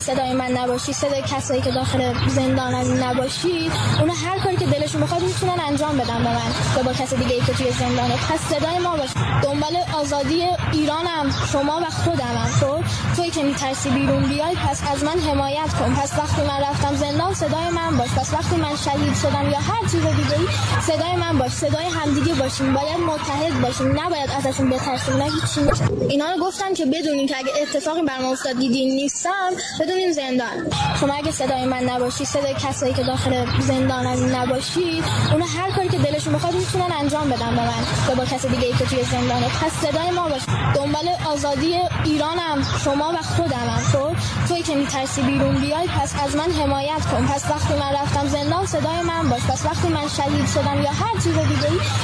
صدای من نباشی، صدای کسایی که داخل زندانن نباشی، اونا هر کاری که دلشون بخواد میتونن انجام بدن به من یا با کس دیگه‌ای که توی زندانه. پس صدای ما باش. دنبال آزادی ایرانم، شما و خودمم. خب تویی که میترسی بیرون بیای، پس از من حمایت کن. پس وقتی من رفتم زندان صدای من باش. پس وقتی من شهید شدم یا هر چیز دیگه‌ای صدای من باش. صدای همدیگه باشیم. باید متحد باشیم. نباید ازشون بترسیم. نه هیچ چیزی. اینا رو گفتن که بدونین که اگه اتفاقی برام افتاد دیدین نیستم، بدونین زندان. شما اگه صدای من نباشی، صدای کسایی که داخل زندانن نباشی، اونا هر کاری که دلشون بخواد میتونن انجام بدن به من یا با کس دیگه‌ای که توی زندانه. پس صدای ما باش. دنبال آزادی ایرانم، شما و خودمم. خب تویی که میترسی بیرون بیای، پس از من حمایت کن. پس وقتی من رفتم زندان صدای من باش. پس وقتی من شهید شدم یا هر چیز دیگه‌ای